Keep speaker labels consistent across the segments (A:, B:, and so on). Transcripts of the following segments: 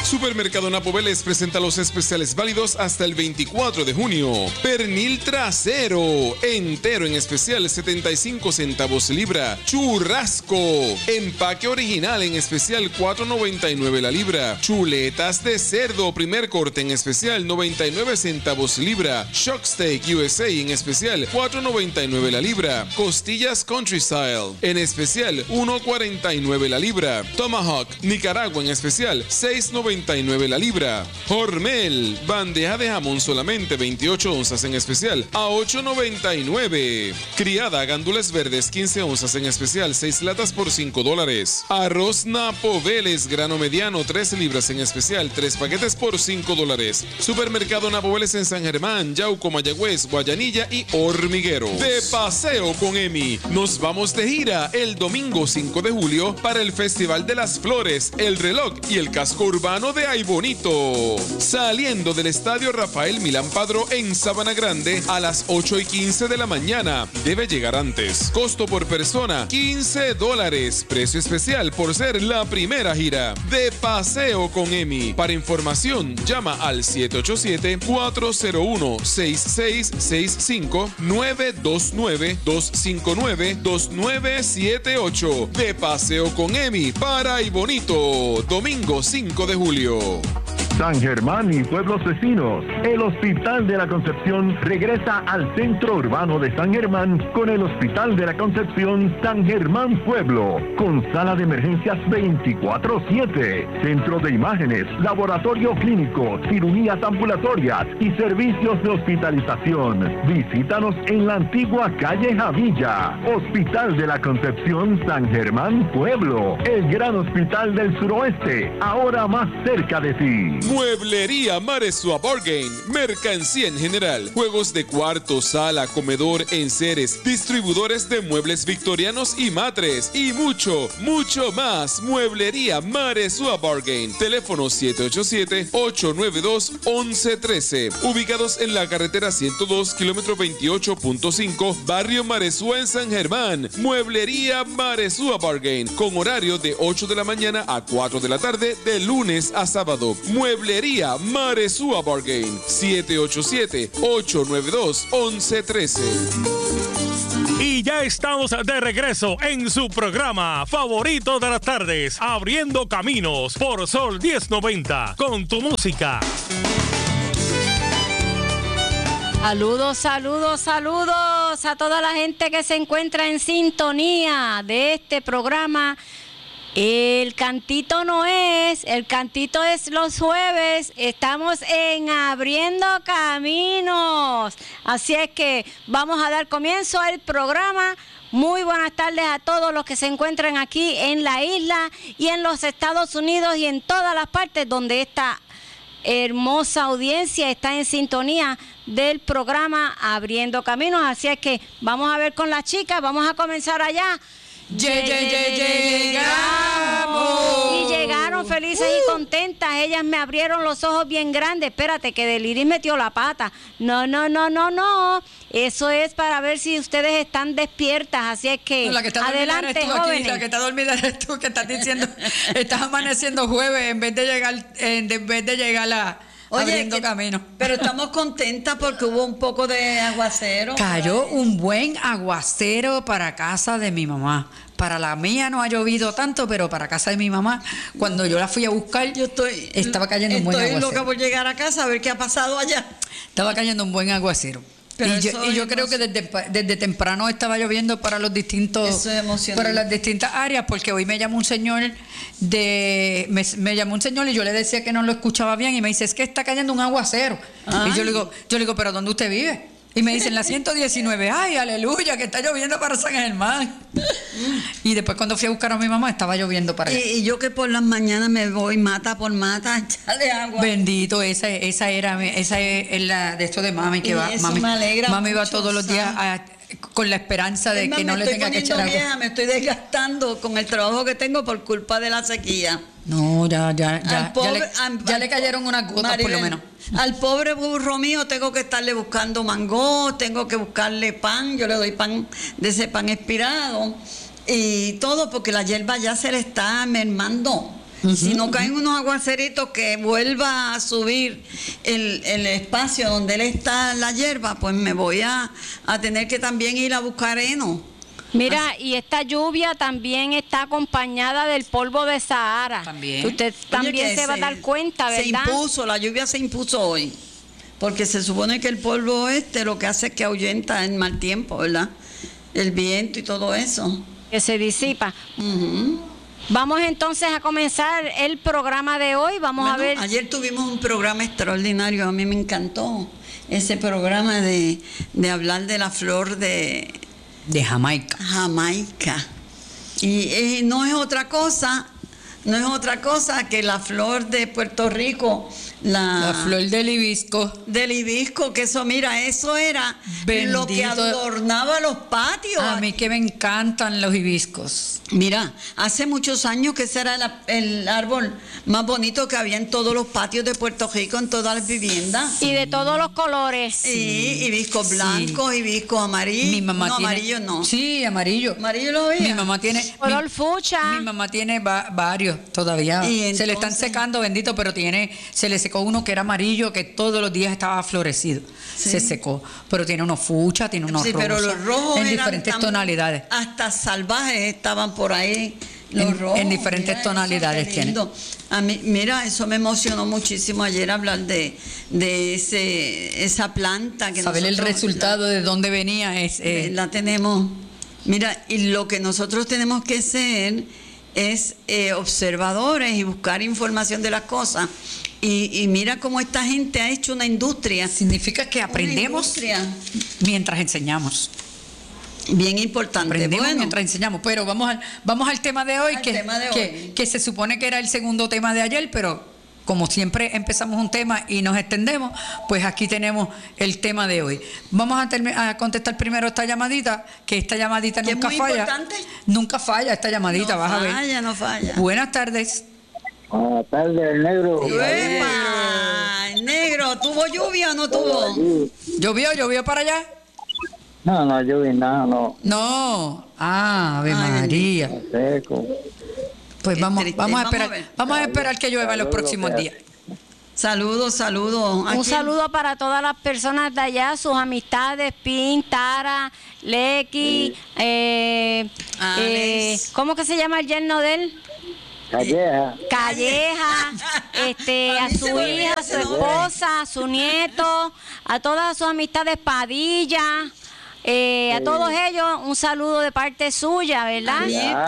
A: Supermercado Napo Vélez presenta los especiales válidos hasta el 24 de junio. Pernil trasero, entero en especial 75 centavos libra. Churrasco, empaque original en especial 4.99 la libra. Chuletas de cerdo, primer corte en especial 99 centavos libra. Shock Steak USA en especial 4.99 la libra. Costillas Country Style en especial 1.49 la libra. Tomahawk Nicaragua en especial 6.99 la libra. Hormel, bandeja de jamón solamente 28 onzas en especial a 8.99. Criada gandules verdes 15 onzas en especial 6 latas por $5. Arroz Napo Vélez grano mediano 13 libras en especial 3 paquetes por $5. Supermercado Napo Vélez en San Germán, Yauco, Mayagüez, Guayanilla y Hormiguero. De paseo con Emi. Nos vamos de gira el domingo 5 de julio para el Festival de las Flores, el Reloj y el Casco Urbano de Ay Bonito. Saliendo del Estadio Rafael Milán Padró en Sabana Grande a las 8:15 de la mañana. Debe llegar antes. Costo por persona $15. Precio especial por ser la primera gira. De paseo con Emi. Para información, llama al 787-401-6665 929-259-2978. De paseo con Emi para Ay Bonito. Domingo 5 de julio.
B: San Germán y pueblos vecinos, el Hospital de la Concepción regresa al centro urbano de San Germán con el Hospital de la Concepción San Germán Pueblo, con sala de emergencias 24/7, centro de imágenes, laboratorio clínico, cirugías ambulatorias y servicios de hospitalización. Visítanos en la antigua calle Javilla. Hospital de la Concepción San Germán Pueblo, el gran hospital del suroeste, ahora más cerca de ti.
A: Mueblería Maresua Bargain, mercancía en general, juegos de cuarto, sala, comedor, enseres, distribuidores de muebles victorianos y matres y mucho, mucho más. Mueblería Maresua Bargain, teléfono 787-892-1113, ubicados en la carretera 102, kilómetro 28.5, barrio Maresua en San Germán. Mueblería Maresua Bargain, con horario de 8 de la mañana a 4 de la tarde, de lunes a sábado. Mueblería Maresua Bargain, 787-892-1113.
C: Y ya estamos de regreso en su programa favorito de las tardes, Abriendo Caminos por Sol 1090, con tu música.
D: Saludos, saludos, saludos a toda la gente que se encuentra en sintonía de este programa. El cantito no es, el cantito es los jueves, estamos en Abriendo Caminos. Así es que vamos a dar comienzo al programa. Muy buenas tardes a todos los que se encuentran aquí en la isla y en los Estados Unidos y en todas las partes donde esta hermosa audiencia está en sintonía del programa Abriendo Caminos. Así es que vamos a ver con las chicas, vamos a comenzar allá. Llegamos. Y llegaron felices y contentas. Ellas me abrieron los ojos bien grandes. Espérate, que Deliris metió la pata. No. Eso es para ver si ustedes están despiertas. Así es que,
E: la que está
D: adelante, jóvenes.
E: Aquí, la que está dormida eres tú, que estás diciendo, estás amaneciendo jueves en vez de llegar a... Oye, Abriendo Camino.
F: Pero estamos contentas porque hubo un poco de aguacero.
E: Cayó un buen aguacero para casa de mi mamá. Para la mía no ha llovido tanto, pero para casa de mi mamá, cuando yo la fui a buscar, estaba cayendo un buen aguacero.
F: Estoy loca por llegar a casa a ver qué ha pasado allá.
E: Estaba cayendo un buen aguacero. Y yo creo que desde temprano estaba lloviendo para las distintas áreas, porque hoy me llamó un señor me llamó un señor y yo le decía que no lo escuchaba bien y me dice, es que está cayendo un aguacero. Ay. Y yo le digo, ¿pero dónde usted vive? Y me dicen, la 119, ay, aleluya, que está lloviendo para San Germán. Y después cuando fui a buscar a mi mamá, estaba lloviendo para allá.
F: Y yo que por las mañanas me voy mata por mata, echarle agua.
E: Bendito, esa es la de esto de mami, que va.
F: Mami, me alegra
E: mami va todos los días con la esperanza de que no le tenga que echar agua.
F: Me estoy desgastando con el trabajo que tengo por culpa de la sequía.
E: No, ya le cayeron unas gotas, Maribel, por lo menos.
F: Al pobre burro mío tengo que estarle buscando mango, tengo que buscarle pan, yo le doy pan de ese pan expirado y todo porque la hierba ya se le está mermando. Si no caen unos aguaceritos que vuelva a subir el espacio donde él está la hierba, pues me voy a tener que también ir a buscar heno.
D: Mira, y esta lluvia también está acompañada del polvo de Sahara.
E: También.
D: Usted también se va a dar cuenta, ¿verdad?
F: La lluvia se impuso hoy. Porque se supone que el polvo lo que hace es que ahuyenta el mal tiempo, ¿verdad? El viento y todo eso.
D: Que se disipa.
F: Uh-huh.
D: Vamos entonces a comenzar el programa de hoy. Vamos a ver.
F: Ayer tuvimos un programa extraordinario. A mí me encantó ese programa de hablar de la flor de
E: Jamaica.
F: Y no es otra cosa que la flor de Puerto Rico, la
E: flor del hibisco.
F: Del hibisco, que eso era bendito. Lo que adornaba los patios.
E: A mí que me encantan los hibiscos.
F: Mira, hace muchos años que ese era el árbol más bonito que había en todos los patios de Puerto Rico, en todas las viviendas.
D: Y de todos los colores.
F: Sí, hibiscos blancos, hibiscos amarillos.
E: Mi mamá tiene,
F: amarillo no.
E: Sí, amarillo.
F: Amarillo lo veía.
E: Mi mamá tiene
D: color fucha.
E: Mi mamá tiene varios todavía. Se le están secando, bendito, pero se le secó uno que era amarillo, que todos los días estaba florecido. Sí. Se secó, pero tiene unos fucha, tiene unos rosas.
F: Pero los rojos
E: en diferentes tonalidades.
F: Hasta salvajes estaban por ahí. Los rojos,
E: en diferentes tonalidades tiene.
F: A mí, mira, eso me emocionó muchísimo ayer hablar de esa planta. Que
E: saber el resultado de dónde venía.
F: La tenemos. Mira, y lo que nosotros tenemos que ser es observadores y buscar información de las cosas. Y mira cómo esta gente ha hecho una industria.
E: Significa que aprendemos mientras enseñamos.
F: Bien importante.
E: Aprendemos mientras enseñamos. Pero vamos al tema de hoy, que se supone que era el segundo tema de ayer, pero como siempre empezamos un tema y nos extendemos, pues aquí tenemos el tema de hoy. Vamos a contestar primero esta llamadita, que esta llamadita nunca falla. Importante. Nunca falla esta llamadita, vas a ver.
F: No falla.
E: Buenas tardes.
G: Buenas tardes, el negro.
F: El negro, ¿tuvo lluvia o no tuvo?
E: ¿Llovió para allá?
G: No llovió nada, no.
E: No. Ave María.
G: Seco.
E: Pues vamos a esperar que llueva en los próximos días.
F: Saludos.
D: Un saludo para todas las personas de allá, sus amistades, Pin, Tara, Lecky, ¿cómo que se llama el yerno de él? Calleja, a su hija, a su esposa, a su nieto, a todas sus amistades, Padilla, a todos ellos un saludo de parte suya, ¿verdad?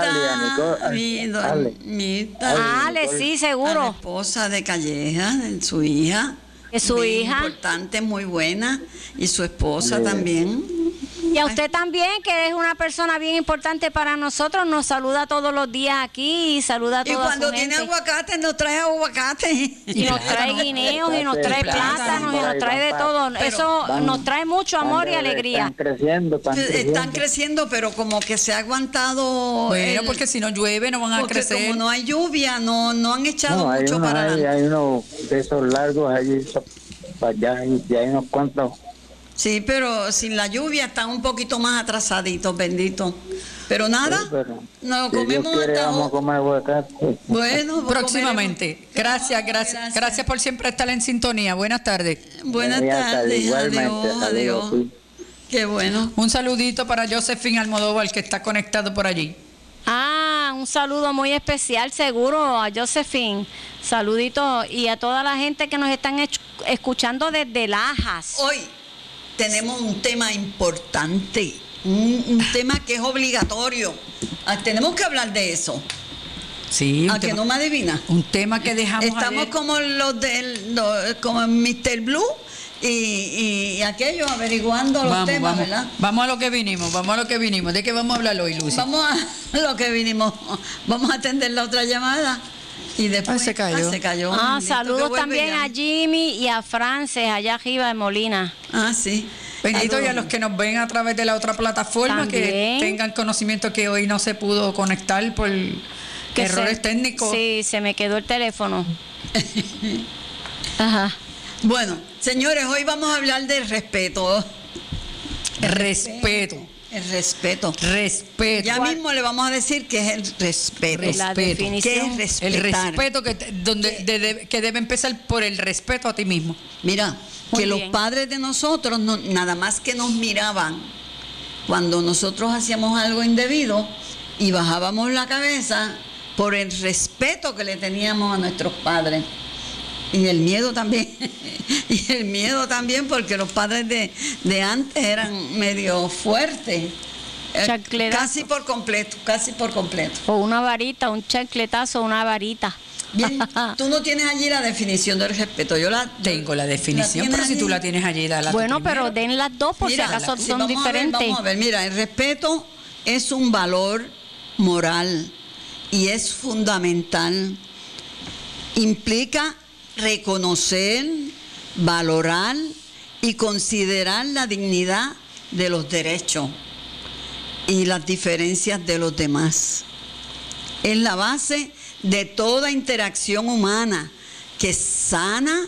D: Ale, sí, seguro.
F: A la esposa de Calleja, de su hija.
D: Es su hija.
F: Importante, muy buena. Y su esposa también.
D: Y a usted también, que es una persona bien importante para nosotros, nos saluda todos los días aquí y saluda a toda su gente.
F: Y cuando tiene aguacate, nos trae aguacate.
D: Y nos trae guineos, y nos trae plátanos, y nos trae de todo. Eso nos trae mucho amor y alegría.
F: Están creciendo, pero como que se ha aguantado.
E: Bueno, porque si no llueve no van a crecer.
F: Porque como no hay lluvia, no han echado mucho para adelante.
G: Hay unos de esos largos allí, para allá, y hay unos cuantos.
F: Sí, pero sin la lluvia están un poquito más atrasaditos, bendito. Pero nada,
G: sí, pero
F: nos comemos hasta
G: vamos a comer aguacate.
F: Bueno,
E: próximamente. Gracias por siempre estar en sintonía. Buenas tardes.
F: Buenas tardes. Adiós. Qué bueno.
E: Un saludito para Josephine Almodóvar, que está conectado por allí.
D: Un saludo muy especial, seguro, a Josephine. Saludito y a toda la gente que nos están escuchando desde Lajas.
F: Hoy tenemos un tema importante, un tema que es obligatorio. Tenemos que hablar de eso.
E: Sí,
F: ¿A que no me adivina?
E: Un tema que dejamos
F: Estamos
E: ayer.
F: Como Mr. Blue y aquellos averiguando los temas, ¿verdad?
E: Vamos a lo que vinimos. ¿De qué vamos a hablar hoy, Lucy?
F: Vamos a lo que vinimos. Vamos a atender la otra llamada. Y después
E: se cayó.
D: Saludos también a Jimmy y a Frances, allá arriba de Molina.
F: Sí.
E: Bendito, y a los que nos ven a través de la otra plataforma, también, que tengan conocimiento que hoy no se pudo conectar por errores técnicos.
D: Sí, se me quedó el teléfono. Ajá.
F: Bueno, señores, hoy vamos a hablar del respeto. El respeto.
E: Respeto.
F: Ya mismo le vamos a decir que es el respeto.
D: La definición.
F: ¿Qué es respetar?
E: El respeto que debe empezar por el respeto a ti mismo.
F: Mira,
D: Muy
F: que
D: bien.
F: los padres de nosotros nada más que nos miraban cuando nosotros hacíamos algo indebido y bajábamos la cabeza por el respeto que le teníamos a nuestros padres. Y el miedo también. Y el miedo también porque los padres de antes eran medio fuertes.
D: Chancletazo.
F: Casi por completo.
D: O una varita, un chancletazo, una varita.
F: Bien, tú no tienes allí la definición del respeto.
E: Tengo la definición,
F: ¿la
E: pero si
F: tienes
E: tú
F: allí?
E: la tienes allí, dala tú
D: Bueno,
E: primero.
D: pero den las dos por
F: Mira,
D: si acaso
F: sí,
D: son
F: vamos
D: diferentes.
F: vamos a ver, mira, el respeto es un valor moral y es fundamental. Implica reconocer, valorar y considerar la dignidad de los derechos y las diferencias de los demás. Es la base de toda interacción humana que sana,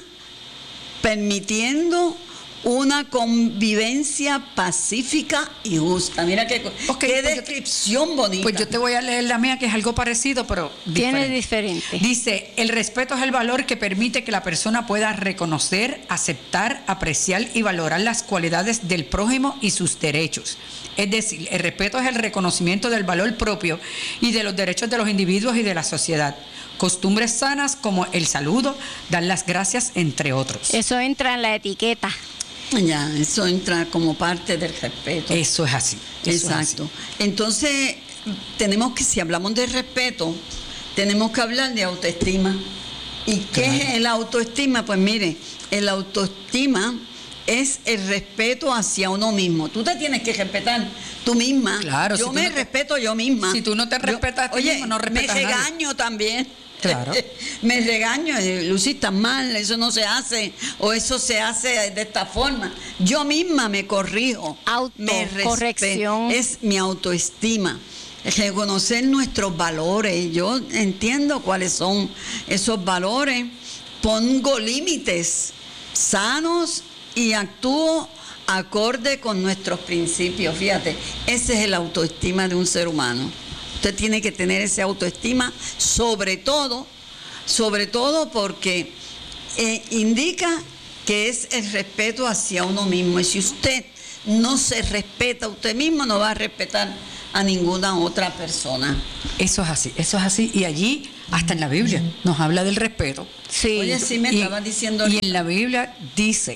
F: permitiendo una convivencia pacífica y justa. Mira qué descripción bonita.
E: Pues yo te voy a leer la mía, que es algo parecido, pero
D: Tiene diferente.
E: Dice, el respeto es el valor que permite que la persona pueda reconocer, aceptar, apreciar y valorar las cualidades del prójimo y sus derechos. Es decir, el respeto es el reconocimiento del valor propio y de los derechos de los individuos y de la sociedad. Costumbres sanas como el saludo, dar las gracias, entre otros.
D: Eso entra en la etiqueta.
F: Ya, eso entra como parte del respeto.
E: Eso es así. Eso
F: Exacto.
E: es así.
F: Entonces, si hablamos de respeto, tenemos que hablar de autoestima. ¿Y qué es el autoestima? Pues mire, el autoestima es el respeto hacia uno mismo. Tú te tienes que respetar tú misma.
E: Claro,
F: yo me respeto yo misma.
E: Si tú no te respetas a ti mismo, no respetas a nadie.
F: Me regaño también.
E: Claro.
F: Me regaño, Lucy, estás mal, eso no se hace, o eso se hace de esta forma. Yo misma me corrijo.
D: Autocorrección.
F: Es mi autoestima. Reconocer nuestros valores. Yo entiendo cuáles son esos valores. Pongo límites sanos y actúo acorde con nuestros principios. Fíjate, ese es el autoestima de un ser humano. Usted tiene que tener esa autoestima, sobre todo porque indica que es el respeto hacia uno mismo. Y si usted no se respeta a usted mismo, no va a respetar a ninguna otra persona.
E: Eso es así. Y allí, hasta en la Biblia, nos habla del respeto.
D: Sí.
F: Oye, sí me estabas diciendo.
E: Y en la Biblia dice,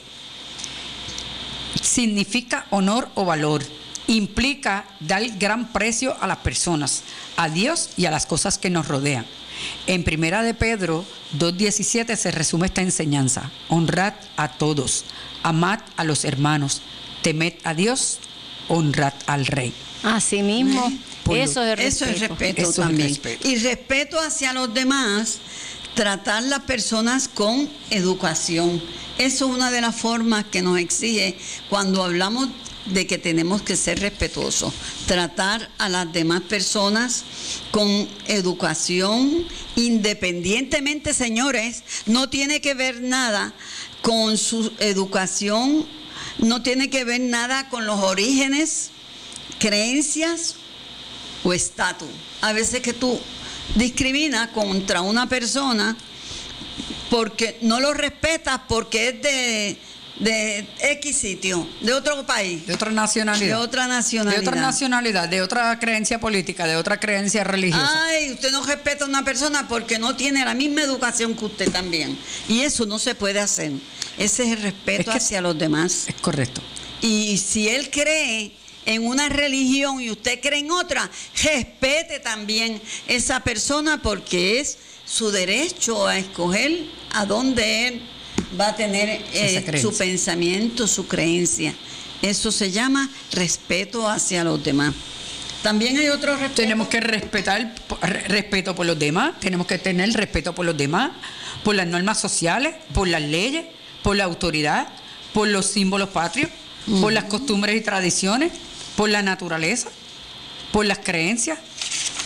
E: significa honor o valor. Implica dar gran precio a las personas, a Dios y a las cosas que nos rodean. En Primera de Pedro 2:17 se resume esta enseñanza: honrad a todos, amad a los hermanos, temed a Dios, honrad al Rey.
D: Así mismo, eso es respeto.
F: Eso también. Es respeto. Y respeto hacia los demás, tratar las personas con educación. Eso es una de las formas que nos exige cuando hablamos de que tenemos que ser respetuosos, tratar a las demás personas con educación, independientemente, señores, no tiene que ver nada con su educación, no tiene que ver nada con los orígenes, creencias o estatus. A veces que tú discriminas contra una persona porque no lo respetas porque es de X sitio, de otro país.
E: De otra nacionalidad. De otra creencia política, de otra creencia religiosa.
F: Ay, usted no respeta a una persona porque no tiene la misma educación que usted también. Y eso no se puede hacer. Ese es el respeto hacia los demás.
E: Es correcto.
F: Y si él cree en una religión y usted cree en otra, respete también esa persona porque es su derecho a escoger a dónde él va a tener su pensamiento, su creencia. Eso se llama respeto hacia los demás. También hay otro respeto.
E: Tenemos que respetar respeto por los demás, tenemos que tener respeto por los demás, por las normas sociales, por las leyes, por la autoridad, por los símbolos patrios, por las costumbres y tradiciones, por la naturaleza, por las creencias.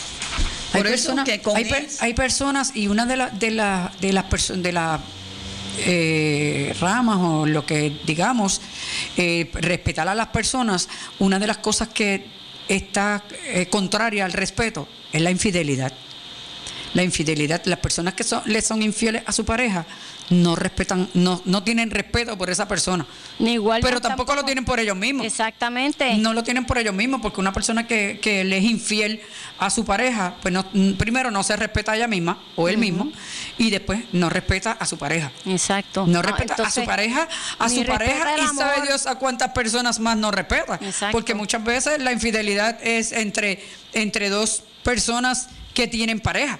E: Hay personas y una de las ramas o lo que digamos, respetar a las personas, una de las cosas que está contraria al respeto es la infidelidad. La infidelidad, las personas que le son infieles a su pareja no respetan, no tienen respeto por esa persona.
D: Ni igual,
E: pero tampoco lo tienen por ellos mismos.
D: Exactamente.
E: No lo tienen por ellos mismos, porque una persona que le es infiel a su pareja, pues primero no se respeta a ella misma o él mismo, y después no respeta a su pareja.
D: Exacto.
E: No respeta a su pareja, y sabe Dios a cuántas personas más no respeta.
D: Exacto.
E: Porque muchas veces la infidelidad es entre dos personas que tienen pareja.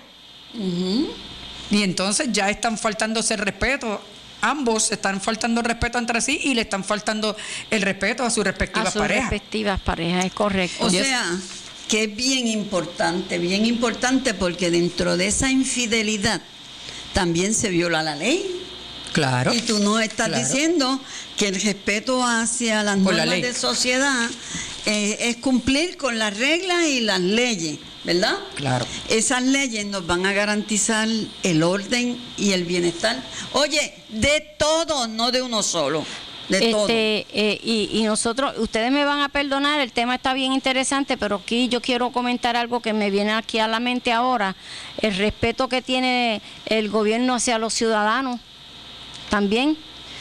E: Y entonces ya están faltándose el respeto, ambos están faltando el respeto entre sí y le están faltando el respeto a sus respectivas parejas.
D: Es correcto.
F: O sea, que es bien importante porque dentro de esa infidelidad también se viola la ley.
E: Claro.
F: Y tú no estás diciendo que el respeto hacia las normas de sociedad es cumplir con las reglas y las leyes, ¿verdad? Claro. Esas leyes nos van a garantizar el orden y el bienestar. Oye, de todo, no de uno solo. De todo.
D: Y nosotros, ustedes me van a perdonar, el tema está bien interesante, pero aquí yo quiero comentar algo que me viene aquí a la mente ahora. El respeto que tiene el gobierno hacia los ciudadanos. También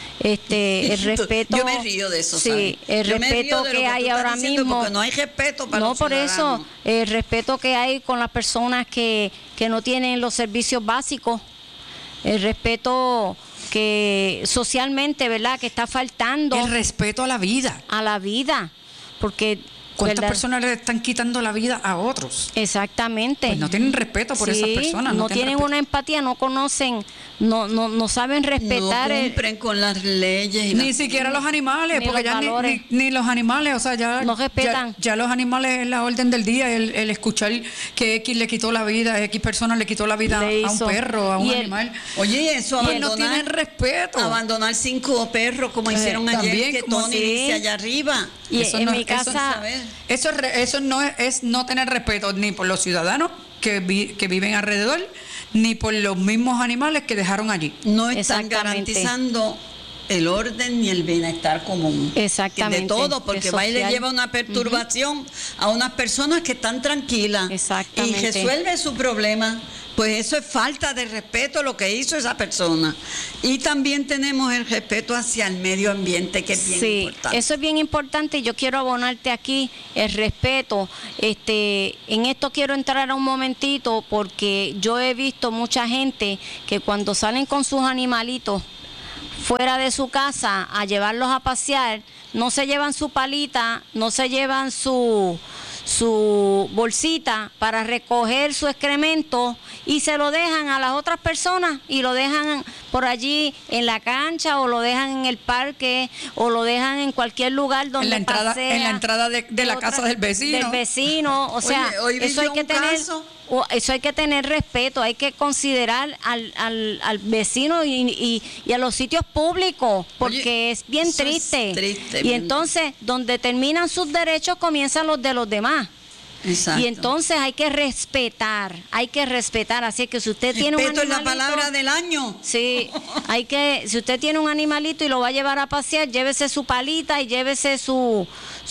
D: el respeto.
F: Yo me río de eso.
D: Sí, el respeto que hay ahora mismo.
F: Porque no hay respeto para los ciudadanos.
D: No, por eso, el respeto que hay con las personas que no tienen los servicios básicos, el respeto que socialmente, ¿verdad?, que está faltando.
E: El respeto a la vida.
D: A la vida, porque
E: ¿cuántas personas le están quitando la vida a otros?
D: Exactamente.
E: Pues no tienen respeto por esas personas.
D: No tienen una empatía, no conocen, no saben respetar.
F: No cumplen con las leyes.
E: Ni siquiera los animales, porque ya ni los animales, o sea, ya
D: no respetan.
E: Ya los animales es la orden del día, el escuchar que X le quitó la vida, X persona le quitó la vida a un perro, a un animal.
F: Oye, eso
E: no tienen respeto.
F: Abandonar 5 perros como hicieron ayer, también, que Tony dice allá arriba.
D: Y eso en mi casa...
E: Eso no es no tener respeto ni por los ciudadanos que viven alrededor, ni por los mismos animales que dejaron allí.
F: No están garantizando el orden ni el bienestar común.
D: Exactamente.
F: De todo, porque va y le lleva una perturbación a unas personas que están tranquilas.
D: Exactamente.
F: Y resuelve su problema. Pues eso es falta de respeto lo que hizo esa persona. Y también tenemos el respeto hacia el medio ambiente, que es bien importante.
D: Eso es bien importante y yo quiero abonarte aquí el respeto. En esto quiero entrar un momentito porque yo he visto mucha gente que cuando salen con sus animalitos fuera de su casa a llevarlos a pasear, no se llevan su palita, no se llevan su bolsita para recoger su excremento y se lo dejan a las otras personas y lo dejan por allí en la cancha o lo dejan en el parque o lo dejan en cualquier lugar donde
E: en la entrada de la casa del vecino.
D: O sea, eso hay que tener respeto, hay que considerar al vecino y a los sitios públicos, porque es bien triste. Y entonces, donde terminan sus derechos, comienzan los de los demás.
F: Exacto.
D: Y entonces hay que respetar. Así que si usted tiene un animalito,
F: es la palabra del año.
D: Sí, si usted tiene un animalito y lo va a llevar a pasear, llévese su palita y llévese su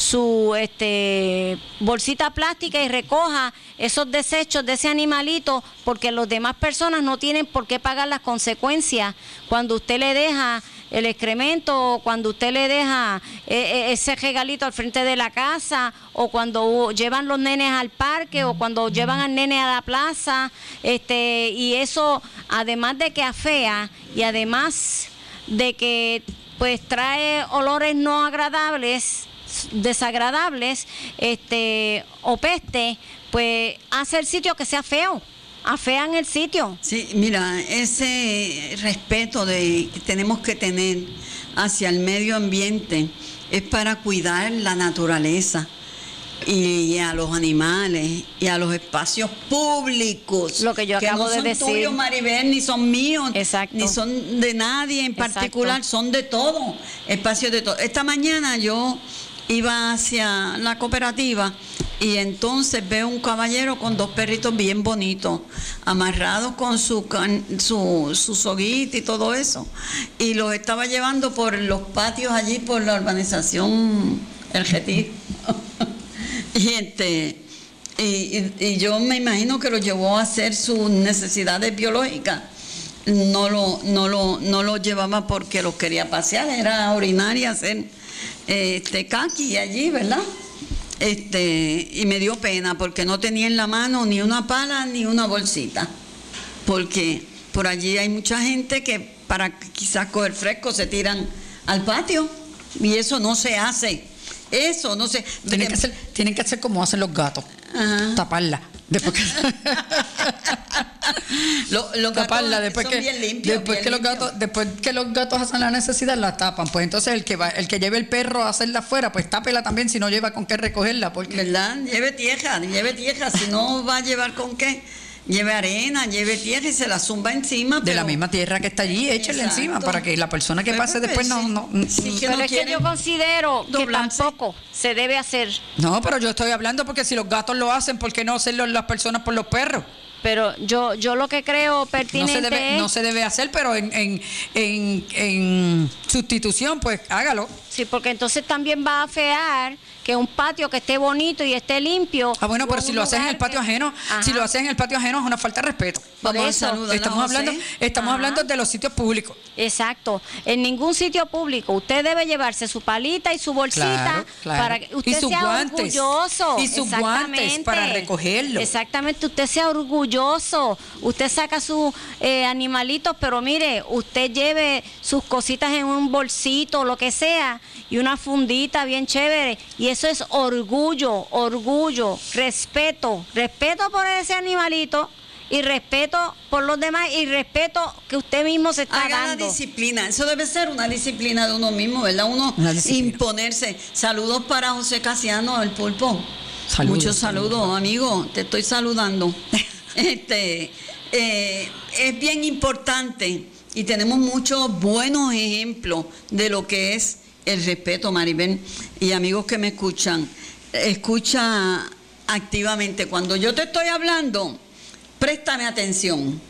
D: bolsita plástica y recoja esos desechos de ese animalito, porque las demás personas no tienen por qué pagar las consecuencias cuando usted le deja el excremento, o cuando usted le deja ese regalito al frente de la casa, o cuando llevan los nenes al parque, o cuando llevan al nene a la plaza, y eso, además de que afea, y además de que pues trae olores no agradables, desagradables, o peste, pues hace el sitio que sea feo. Afean el sitio.
F: Sí, mira, ese respeto que tenemos que tener hacia el medio ambiente es para cuidar la naturaleza y a los animales y a los espacios públicos.
D: Lo que yo acabo de decir.
F: No son tuyos, Maribel, ni son míos.
D: Exacto.
F: Ni son de nadie en particular. Exacto. Son de todo, espacios de todo. Esta mañana yo iba hacia la cooperativa Y entonces veo un caballero con 2 perritos bien bonitos, amarrados con su soguita y todo eso. Y los estaba llevando por los patios allí, por la urbanización El Retiro. Y yo me imagino que lo llevó a hacer sus necesidades biológicas. No lo llevaba porque lo quería pasear, era orinar y hacer caqui allí, ¿verdad? Y me dio pena porque no tenía en la mano ni una pala ni una bolsita, porque por allí hay mucha gente que para quizás coger fresco se tiran al patio y eso no se hace. Eso no se...
E: Tienen que hacer como hacen los gatos. Ajá. Taparla. Después que
F: los taparla,
E: después
F: son bien limpios.
E: Después que los gatos hacen la necesidad, la tapan. Pues entonces el que lleve el perro a hacerla afuera, pues tápela también si no lleva con qué recogerla. Porque...
F: ¿Verdad? Lleve tierra. Si no va a llevar con qué. Lleve arena, lleve tierra y se la zumba encima.
E: De la misma tierra que está allí, échale encima para que la persona que pase después no
D: pero es que yo considero que tampoco se debe hacer.
E: No, pero yo estoy hablando porque si los gatos lo hacen, ¿por qué no hacerlo las personas por los perros?
D: Pero yo lo que creo pertinente
E: no se debe hacer, pero en sustitución, pues hágalo.
D: Sí, porque entonces también va a afear que un patio que esté bonito y esté limpio.
E: Ah, bueno, pero si lo haces en el patio ajeno, es una falta de respeto.
D: Por eso
E: estamos hablando de los sitios públicos.
D: Exacto. En ningún sitio público usted debe llevarse su palita y su bolsita para que usted sea orgulloso.
E: Y sus guantes para recogerlo.
D: Exactamente, usted sea orgulloso. Usted saca sus animalitos, pero mire, usted lleve sus cositas en un bolsito, lo que sea, y una fundita bien chévere. Y eso es orgullo, respeto por ese animalito y respeto por los demás y respeto que usted mismo se está dando.
F: La disciplina, eso debe ser una disciplina de uno mismo, ¿verdad? Uno imponerse. Saludos para José Casiano, el pulpo. Muchos saludos, amigo, te estoy saludando. Es bien importante y tenemos muchos buenos ejemplos de lo que es el respeto, Maribel, y amigos que me escuchan, escucha activamente. Cuando yo te estoy hablando, préstame atención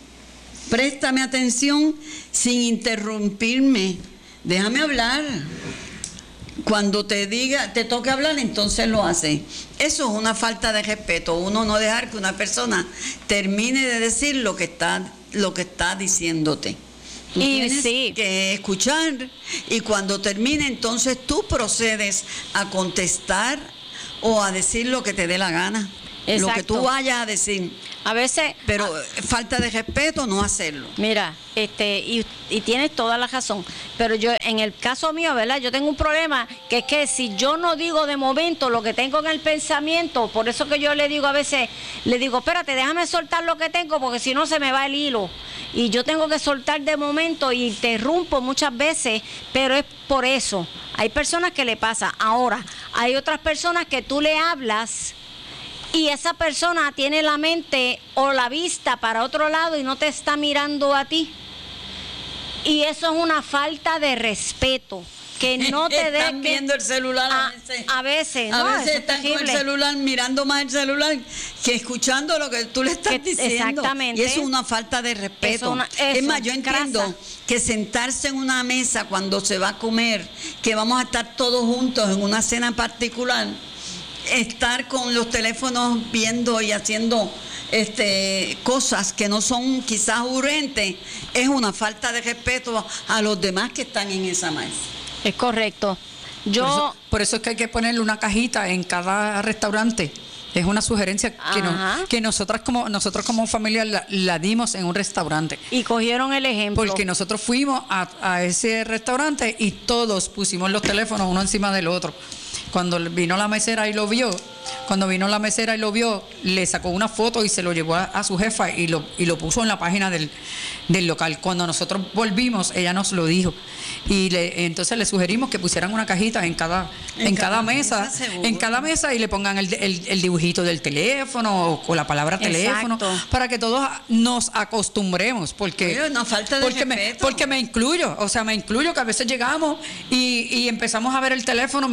F: sin interrumpirme, déjame hablar. Cuando te toque hablar, entonces lo hace. Eso es una falta de respeto, uno no dejar que una persona termine de decir lo que está diciéndote. Tú tienes que escuchar y cuando termine entonces tú procedes a contestar o a decir lo que te dé la gana. Exacto. Lo que tú vayas a decir.
D: A veces...
F: Pero falta de respeto no hacerlo.
D: Mira, y tienes toda la razón. Pero yo, en el caso mío, ¿verdad? Yo tengo un problema que es que si yo no digo de momento lo que tengo en el pensamiento, por eso que yo le digo a veces, espérate, déjame soltar lo que tengo porque si no se me va el hilo. Y yo tengo que soltar de momento y interrumpo muchas veces, pero es por eso. Hay personas que le pasa. Ahora, hay otras personas que tú le hablas y esa persona tiene la mente o la vista para otro lado y no te está mirando a ti. Y eso es una falta de respeto. Que no te
F: están viendo el celular
D: a veces.
F: A veces están con el celular, mirando más el celular que escuchando lo que tú le estás diciendo.
D: Exactamente.
F: Y eso es una falta de respeto. Es más, yo entiendo que sentarse en una mesa cuando se va a comer, que vamos a estar todos juntos en una cena particular, estar con los teléfonos viendo y haciendo cosas que no son quizás urgentes, es una falta de respeto a los demás que están en esa mesa.
D: Es correcto.
E: Por eso es que hay que ponerle una cajita en cada restaurante. Es una sugerencia que nosotros como familia la dimos en un restaurante.
D: Y cogieron el ejemplo.
E: Porque nosotros fuimos a ese restaurante y todos pusimos los teléfonos uno encima del otro. Cuando vino la mesera y lo vio, le sacó una foto y se lo llevó a su jefa y lo puso en la página del local. Cuando nosotros volvimos, ella nos lo dijo. Y entonces le sugerimos que pusieran una cajita en cada mesa, y le pongan el dibujito del teléfono o la palabra teléfono. Exacto. Para que todos nos acostumbremos, porque
F: no falta de respeto.
E: Porque me incluyo que a veces llegamos y empezamos a ver el teléfono mientras estamos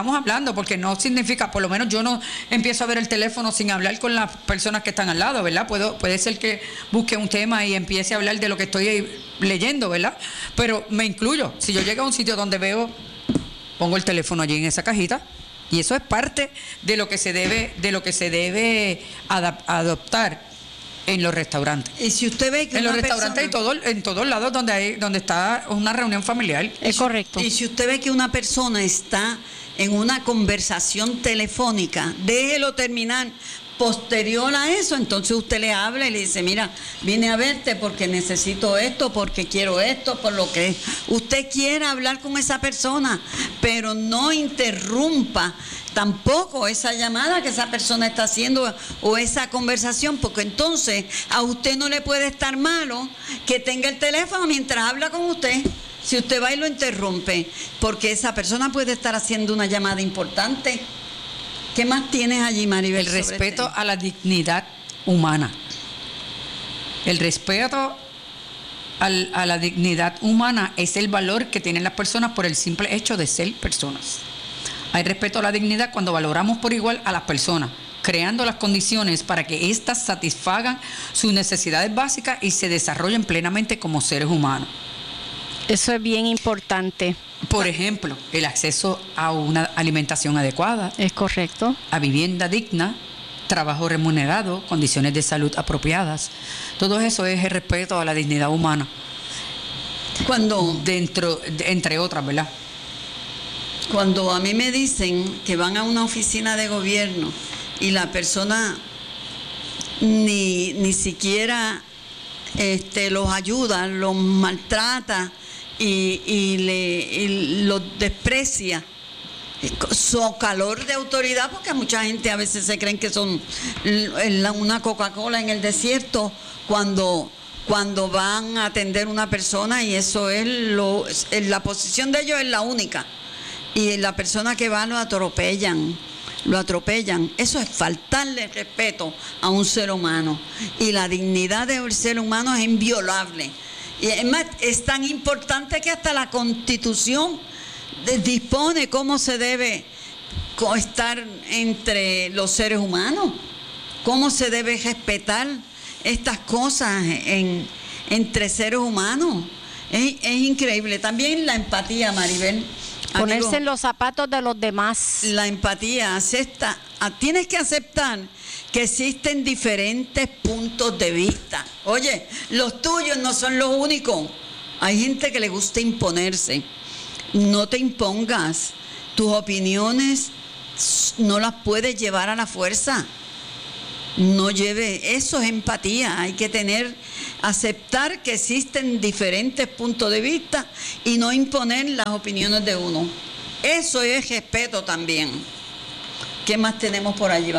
E: estamos hablando, porque no significa, por lo menos yo no empiezo a ver el teléfono sin hablar con las personas que están al lado, ¿verdad? Puede ser que busque un tema y empiece a hablar de lo que estoy leyendo, ¿verdad? Pero me incluyo. Si yo llego a un sitio donde pongo el teléfono allí en esa cajita, y eso es parte de lo que se debe adoptar en los restaurantes.
F: Y si usted ve que
E: en los restaurantes en todos lados donde está una reunión familiar.
D: Es correcto.
F: Y si usted ve que una persona está en una conversación telefónica, déjelo terminar. Posterior a eso, entonces usted le habla y le dice, mira, vine a verte porque necesito esto, porque quiero esto, por lo que usted quiera hablar con esa persona, pero no interrumpa tampoco esa llamada que esa persona está haciendo o esa conversación, porque entonces a usted no le puede estar malo que tenga el teléfono mientras habla con usted. Si usted va y lo interrumpe, porque esa persona puede estar haciendo una llamada importante. ¿Qué más tienes allí, Maribel?
E: El respeto a la dignidad humana. El respeto a la dignidad humana es el valor que tienen las personas por el simple hecho de ser personas. Hay respeto a la dignidad cuando valoramos por igual a las personas, creando las condiciones para que éstas satisfagan sus necesidades básicas y se desarrollen plenamente como seres humanos.
D: Eso es bien importante.
E: Por ejemplo, el acceso a una alimentación adecuada.
D: Es correcto. A
E: vivienda digna, trabajo remunerado, condiciones de salud apropiadas. Todo eso es el respeto a la dignidad humana. Entre otras, ¿verdad?
F: Cuando a mí me dicen que van a una oficina de gobierno y la persona ni siquiera los ayuda, los maltrata y los desprecia, su calor de autoridad, porque mucha gente a veces se creen que son una Coca-Cola en el desierto cuando van a atender una persona, y eso es la posición de ellos es la única, y la persona que va lo atropellan. Eso es faltarle respeto a un ser humano, y la dignidad del ser humano es inviolable. Y además es tan importante que hasta la Constitución dispone cómo se debe estar entre los seres humanos, cómo se debe respetar estas cosas entre seres humanos. Es increíble. También la empatía, Maribel.
D: Ponerse en los zapatos de los demás.
F: La empatía, tienes que aceptar que existen diferentes puntos de vista. Oye, los tuyos no son los únicos. Hay gente que le gusta imponerse. No te impongas. Tus opiniones no las puedes llevar a la fuerza. Eso es empatía. Hay que aceptar que existen diferentes puntos de vista y no imponer las opiniones de uno. Eso es respeto también. ¿Qué más tenemos por allí?